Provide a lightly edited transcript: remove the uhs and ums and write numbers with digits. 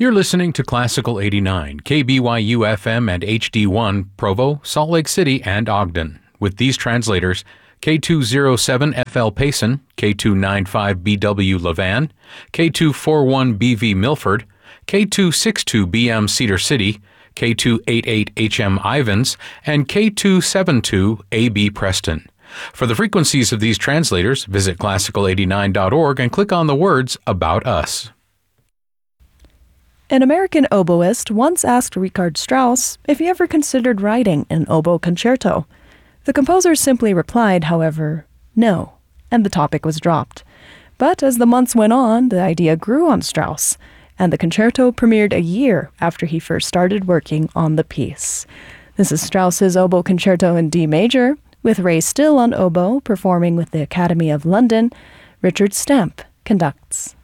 You're listening to Classical 89, KBYU FM and HD1, Provo, Salt Lake City, and Ogden, with these translators: K207FL Payson, K295BW Levan, K241BV Milford, K262BM Cedar City, K288HM Ivans, and K272AB Preston. For the frequencies of these translators, visit classical89.org and click on the words About Us. An American oboist once asked Richard Strauss if he ever considered writing an oboe concerto. The composer simply replied, however, no, and the topic was dropped. But as the months went on, the idea grew on Strauss, and the concerto premiered a year after he first started working on the piece. This is Strauss's Oboe Concerto in D major, with Ray Still on oboe performing with the Academy of London. Richard Stamp conducts.